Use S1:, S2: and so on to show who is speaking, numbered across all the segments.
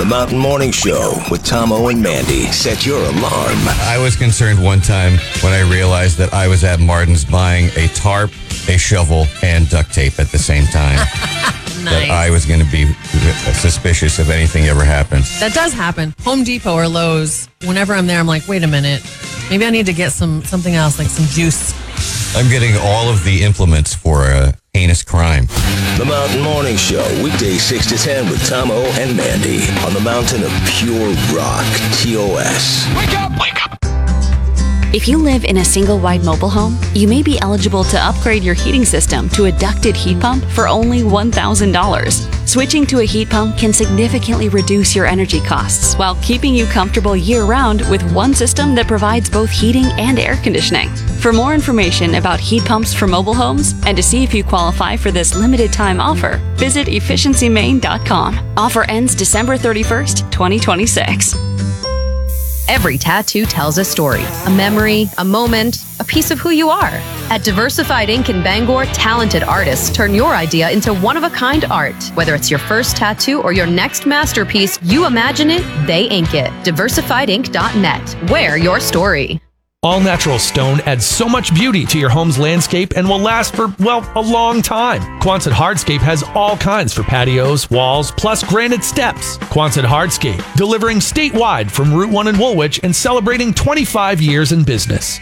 S1: The Mountain Morning Show with Tomo and Mandy. Set your alarm.
S2: I was concerned one time when I realized that I was at Martin's buying a tarp, a shovel, and duct tape at the same time.
S3: Nice.
S2: That I was going to be suspicious if anything ever happens.
S3: That does happen. Home Depot or Lowe's, whenever I'm there, I'm like, wait a minute. Maybe I need to get something else, like some juice.
S2: I'm getting all of the implements for a heinous crime.
S1: The Mountain Morning Show, weekdays 6 to 10 with Tomo and Mandy on the mountain of pure rock, TOS.
S4: Wake up! Wake up!
S5: If you live in a single-wide mobile home, you may be eligible to upgrade your heating system to a ducted heat pump for only $1,000. Switching to a heat pump can significantly reduce your energy costs while keeping you comfortable year-round with one system that provides both heating and air conditioning. For more information about heat pumps for mobile homes and to see if you qualify for this limited-time offer, visit efficiencymain.com. Offer ends December 31st, 2026.
S6: Every tattoo tells a story, a memory, a moment, a piece of who you are. At Diversified Ink in Bangor, talented artists turn your idea into one-of-a-kind art. Whether it's your first tattoo or your next masterpiece, you imagine it, they ink it. DiversifiedInk.net. Wear your story.
S7: All-natural stone adds so much beauty to your home's landscape and will last for, well, a long time. Quonset Hardscape has all kinds for patios, walls, plus granite steps. Quonset Hardscape, delivering statewide from Route 1 in Woolwich and celebrating 25 years in business.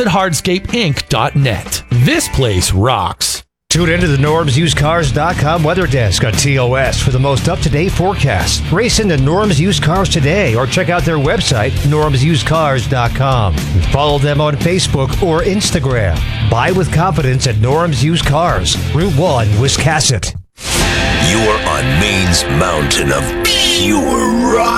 S7: QuonsetHardscapeInc.net. This place rocks.
S8: Tune into the NormsUsedCars.com weather desk on TOS for the most up-to-date forecast. Race into Norm's Used Cars today or check out their website, NormsUsedCars.com. Follow them on Facebook or Instagram. Buy with confidence at Norm's Used Cars, Route 1, Wiscasset.
S1: You are on Maine's mountain of pure rock.